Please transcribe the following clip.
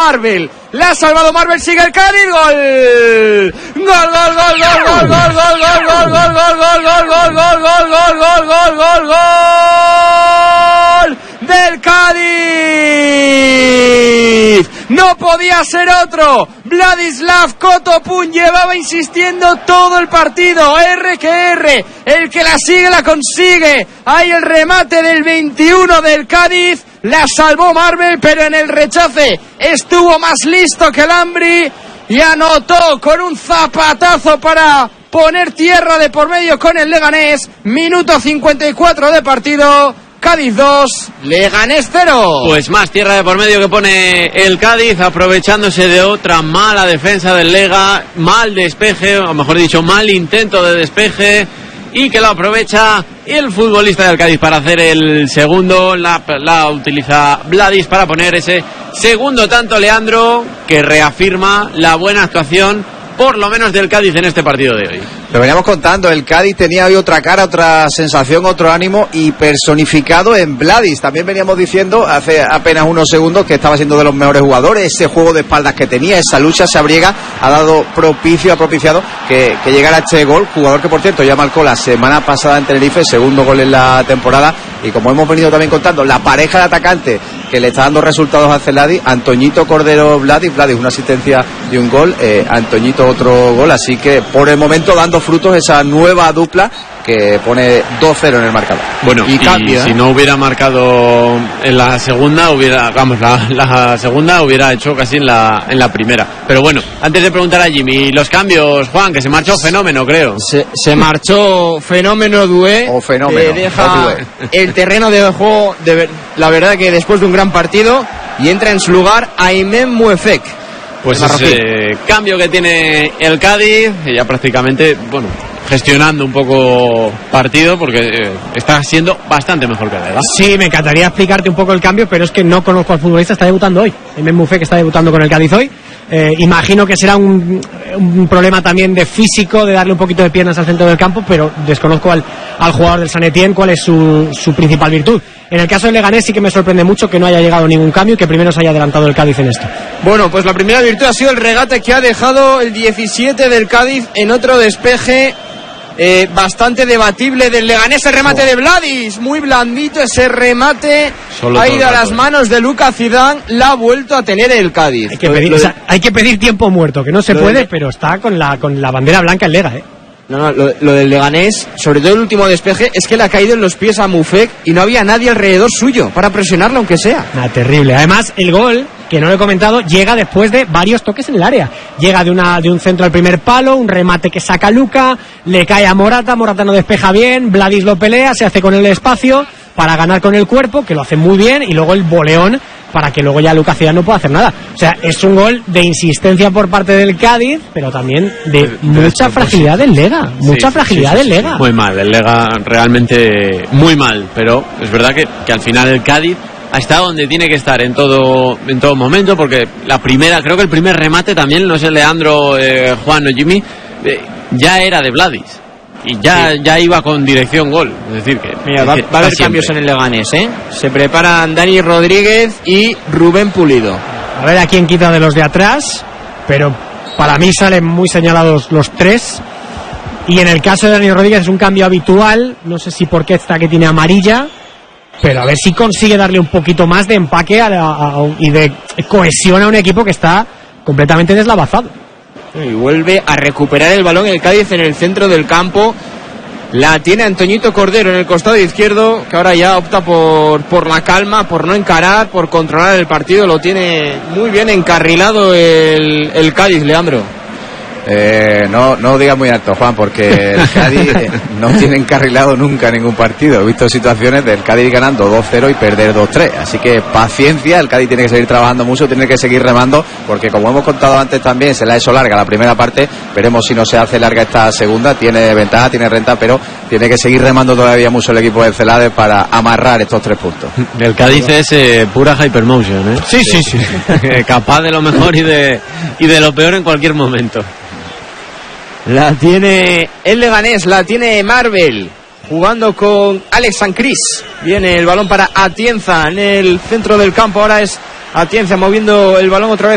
Marvel. La ha salvado Marvel, sigue el Cádiz, gol. Gol del Cádiz. No podía ser otro. Vladislav Kotopun llevaba insistiendo todo el partido. R que R, el que la sigue la consigue. Ahí el remate del 21 del Cádiz. La salvó Marvel, pero en el rechace estuvo más listo que Lambri y anotó con un zapatazo para poner tierra de por medio con el Leganés. Minuto 54 de partido. Cádiz 2, Leganés 0. Pues más tierra de por medio que pone el Cádiz, aprovechándose de otra mala defensa del Lega, mal despeje, o mejor dicho, mal intento de despeje, y que lo aprovecha el futbolista del Cádiz para hacer el segundo. La utiliza Vladis para poner ese segundo tanto, Leandro, que reafirma la buena actuación, por lo menos del Cádiz en este partido de hoy. Lo veníamos contando, el Cádiz tenía hoy otra cara, otra sensación, otro ánimo, y personificado en Vladis. También veníamos diciendo hace apenas unos segundos que estaba siendo de los mejores jugadores. Ese juego de espaldas que tenía, esa lucha sabriega, ha dado ha propiciado que llegara este gol. Jugador que, por cierto, ya marcó la semana pasada en Tenerife, segundo gol en la temporada. Y como hemos venido también contando, la pareja de atacantes que le está dando resultados a Celadi, Antoñito Cordero Vladis, una asistencia y un gol, Antoñito otro gol. Así que por el momento dando frutos esa nueva dupla que pone 2-0 en el marcador. Bueno, y cambia, si no hubiera marcado en la segunda, la segunda hubiera hecho casi en la primera. Pero bueno, antes de preguntar a Jimmy, los cambios, Juan, que se marchó Fenómeno, creo. Se marchó Fenómeno Dué, o Fenómeno, que deja el terreno de juego, la verdad que después de un gran partido, y entra en su lugar Aymen Muefek. Pues ese cambio que tiene el Cádiz, ya prácticamente, bueno, gestionando un poco partido, porque está siendo bastante mejor que el Lega. Sí, me encantaría explicarte un poco el cambio, pero es que no conozco al futbolista, está debutando hoy. Aymen Muefek está debutando con el Cádiz hoy. Imagino que será un problema también de físico, de darle un poquito de piernas al centro del campo, pero desconozco al jugador del San Etienne cuál es su principal virtud. En el caso del Leganés sí que me sorprende mucho que no haya llegado ningún cambio y que primero se haya adelantado el Cádiz en esto. Bueno, pues la primera virtud ha sido el regate que ha dejado el 17 del Cádiz en otro despeje bastante debatible del Leganés. El remate de Vladis, muy blandito ese remate, ha ido a las manos de Lucas Zidane, la ha vuelto a tener el Cádiz. Hay que pedir tiempo muerto, que no se puede, pero está con la bandera blanca el Lega, No, lo del Leganés, sobre todo el último despeje, es que le ha caído en los pies a Muefek y no había nadie alrededor suyo para presionarlo, aunque sea. Terrible. Además, el gol, que no lo he comentado, llega después de varios toques en el área. Llega de un centro al primer palo, un remate que saca Luka, le cae a Morata no despeja bien, Vladis lo pelea, se hace con el espacio para ganar con el cuerpo, que lo hace muy bien, y luego el boleón para que luego ya Lucas Zidane no pueda hacer nada. O sea, es un gol de insistencia por parte del Cádiz, pero también de mucha fragilidad del Lega. Mucha fragilidad del Lega. Muy mal, el Lega realmente muy mal, pero es verdad que al final el Cádiz ha estado donde tiene que estar en todo momento, porque creo que el primer remate también, no sé, Leandro, Juan o Jimmy, ya era de Vladis. Y ya iba con dirección gol. Es decir, que mira, va a haber cambios en el Leganés, Se preparan Dani Rodríguez y Rubén Pulido. A ver a quién quita de los de atrás, pero para mí salen muy señalados los tres. Y en el caso de Dani Rodríguez es un cambio habitual, no sé si porque esta que tiene amarilla, pero a ver si consigue darle un poquito más de empaque y de cohesión a un equipo que está completamente deslavazado. Y vuelve a recuperar el balón el Cádiz en el centro del campo. La tiene Antoñito Cordero en el costado izquierdo, que ahora ya opta por la calma, por no encarar, por controlar el partido. Lo tiene muy bien encarrilado el Cádiz, Leandro. No digas muy alto, Juan, porque el Cádiz no tiene encarrilado nunca ningún partido. He visto situaciones del Cádiz ganando 2-0 y perder 2-3, así que paciencia, el Cádiz tiene que seguir trabajando mucho, tiene que seguir remando, porque como hemos contado antes también, se la ha hecho larga la primera parte, veremos si no se hace larga esta segunda, tiene ventaja, tiene renta, pero tiene que seguir remando todavía mucho el equipo del Celades para amarrar estos 3 puntos. El Cádiz es pura hypermotion, Sí. Capaz de lo mejor y de lo peor en cualquier momento. La tiene el Leganés, la tiene Marvel, jugando con Alex Sancris. Viene el balón para Atienza en el centro del campo. Ahora es Atienza moviendo el balón otra vez